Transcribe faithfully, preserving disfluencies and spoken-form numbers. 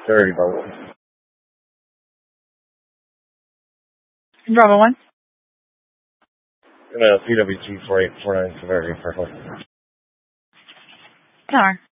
Thirty Bravo. Bravo one. No, P W G four eight four nine Severity Purple. Tower.